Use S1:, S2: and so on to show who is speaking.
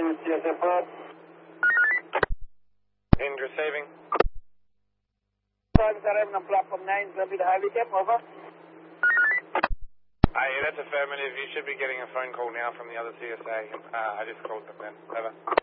S1: CSA Pod.
S2: End receiving.
S1: Private arriving on platform 9, Zambia Highway Cap, over.
S2: Hey, that's affirmative. You should be getting a phone call now from the other CSA. I just called them then. Over.